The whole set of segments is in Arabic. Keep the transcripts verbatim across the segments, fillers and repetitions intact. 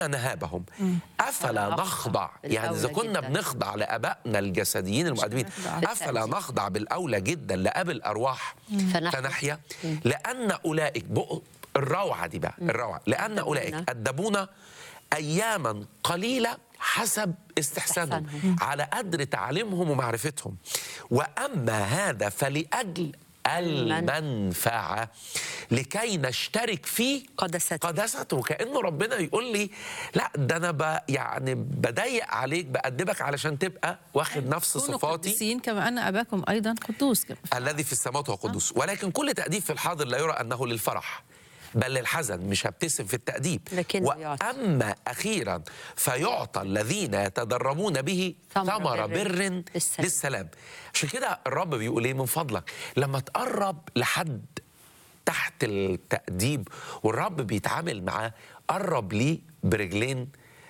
نهابهم. أفلا نخضع؟ يعني إذا كنا بنخضع لآبائنا الجسديين المؤدبين، أفلا نخضع بالأولى جدا لأب الأرواح فنحيا؟ لأن أولئك الروعة دي بقى الروعة لأن أولئك أدبونا أياما قليلة حسب استحسانهم على قدر تعليمهم ومعرفتهم، وأما هذا فلأجل المنفعة لكي نشترك في قدسته. قدسته. كأنه ربنا يقول لي لا ده أنا ب يعني بضيق عليك، بأدبك علشان تبقى واخد نفس صفاتي. قدسين كما أن أباكم أيضا قدوس الذي في السماوات هو قدوس. ولكن كل تأديب في الحاضر لا يرى أنه للفرح بل للحزن. مش هبتسم في التأديب. وأما أخيرا فيعطى الذين يتدربون به ثمر بر للسلام. عشان كده الرب بيقول ايه؟ من فضلك لما تقرب لحد تحت التأديب والرب بيتعامل معاه، قرب ليه برجلين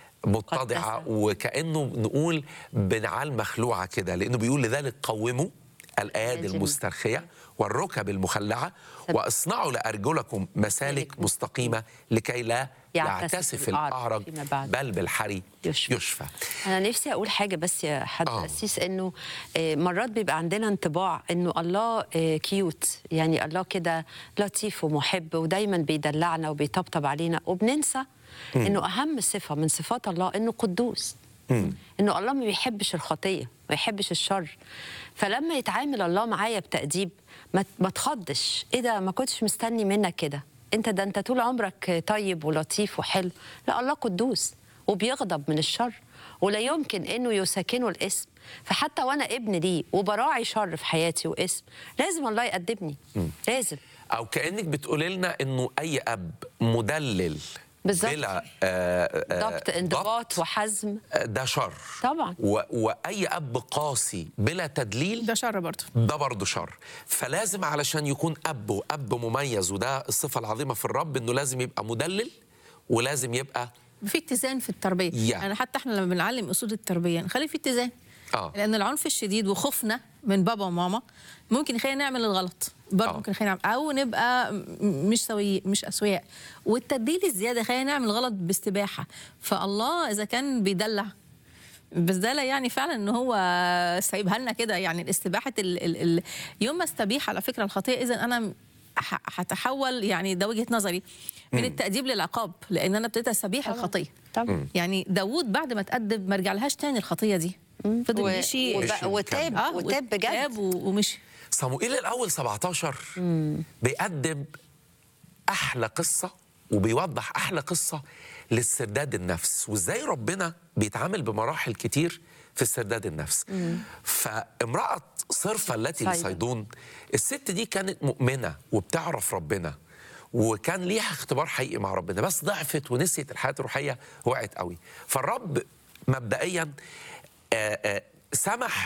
متضعة وكأنه نقول بنعال مخلوعة كده، لأنه بيقول لذلك قوموا الأيادي المسترخية والركب المخلعة واصنعوا لأرجلكم مسالك مستقيمة لكي لا يعتسف الأعرج بل بالحري يشفى. أنا نفسي أقول حاجة بس يا حد آه. أسيس، إنه مرات بيبقى عندنا انطباع إنه الله كيوت، يعني الله كده لطيف ومحب ودايما بيدلعنا وبيطبطب علينا، وبننسى م. إنه أهم صفة من صفات الله إنه قدوس. م. إنه الله ما بيحبش الخطية، ما بيحبش الشر. فلما يتعامل الله معايا بتأديب ما تخضش، ايه ده ما كنتش مستني منك كده، انت ده انت طول عمرك طيب ولطيف وحلو. لا، الله قدوس وبيغضب من الشر ولا يمكن انه يساكنه الاسم. فحتى وانا ابن ليه وبراعي شر في حياتي واسم، لازم الله يأدبني. م. لازم. او كأنك بتقولي لنا انه اي اب مدلل بالظبط بلا آه آه ضبط انضباط وحزم ده شر طبعا. واي اب قاسي بلا تدليل ده شر برضه، ده برضه شر. فلازم علشان يكون اب واب مميز، وده الصفه العظيمه في الرب، انه لازم يبقى مدلل ولازم يبقى في اتزان في التربيه. يعني يعني حتى احنا لما بنعلم اصول التربيه نخلي في اتزان. آه. لان العنف الشديد وخوفنا من بابا وماما ممكن يخلينا نعمل الغلط برضه، ممكن يخلينا نعمل او نبقى مش سوي مش اسوياء، والتدليل الزياده خلينا نعمل غلط باستباحه. فالله اذا كان بيدلع بس ده لا يعني فعلا ان هو سايبها لنا كده. يعني الاستباحه ال ال ال يوم ما استبيح على فكره الخطيه، اذا انا هتحول، يعني ده وجهه نظري، من التأديب للعقاب، لان انا ابتديت استبيح الخطيه. طبعا. يعني داوود بعد ما تأدب ما رجعلهاش تاني الخطيه دي، فضل يمشي وتاب آه وتاب بجد تاب ومشي. صموئيل الاول سبعتاشر بيقدم احلى قصه وبيوضح احلى قصه للسرداد النفس، وازاي ربنا بيتعامل بمراحل كتير في السرداد النفس. مم. فامرأة صرفة التي لصيدون، الست دي كانت مؤمنة وبتعرف ربنا وكان ليها اختبار حقيقي مع ربنا، بس ضعفت ونسيت الحياة الروحية، وقعت قوي. فالرب مبدئيا آآ آآ سمح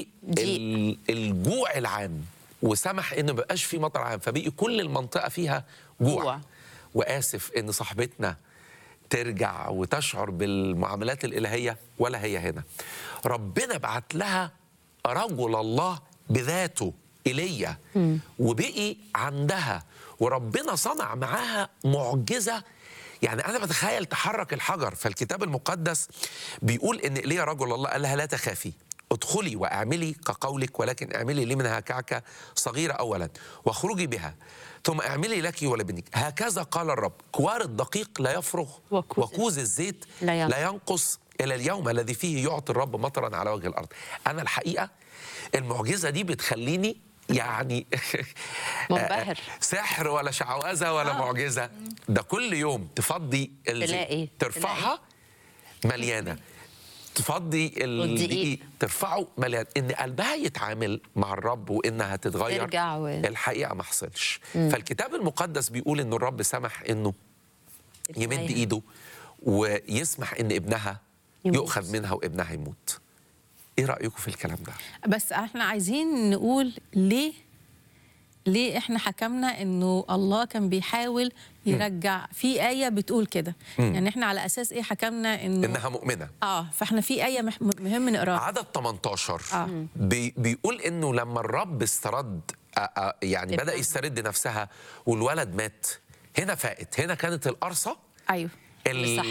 بالجوع العام، وسمح ان ما بقاش في مطر عام، فبقي كل المنطقة فيها جوع. جوع. وآسف ان صاحبتنا ترجع وتشعر بالمعاملات الإلهية ولا هي هنا. ربنا بعت لها رجل الله بذاته إيليا، وبقي عندها، وربنا صنع معاها معجزة. يعني أنا بتخيل تحرك الحجر. فالكتاب المقدس بيقول إن إيليا رجل الله قال لها لا تخافي، ادخلي واعملي كقولك، ولكن اعملي لي منها كعكة صغيرة أولا واخرجي بها، ثم اعملي لك ولابنك هكذا قال الرب، كوار الدقيق لا يفرغ وكوز الزيت لا, لا ينقص إلى اليوم الذي فيه يعطي الرب مطرا على وجه الأرض. أنا الحقيقة المعجزة دي بتخليني يعني منبهر. سحر ولا شعوذة ولا آه. معجزة. ده كل يوم تفضي الزيت ترفعها مليانة، تفضي الدقيق ترفعه مليان، ان قلبها يتعامل مع الرب وانها تتغير. و... الحقيقه ما حصلش. فالكتاب المقدس بيقول ان الرب سمح انه يمد ايده ويسمح ان ابنها يموت. يؤخذ منها وابنها يموت. ايه رايكم في الكلام ده؟ بس احنا عايزين نقول ليه ليه احنا حكمنا انه الله كان بيحاول يرجع. في آية بتقول كده، يعني احنا على اساس ايه حكمنا انه انها مؤمنة؟ اه فاحنا في آية مهم نقراها. عدد ثمانية عشر آه. بي بيقول انه لما الرب استرد آه آه يعني بدأ يسترد نفسها والولد مات، هنا فاقت، هنا كانت القرصة ايوه اللي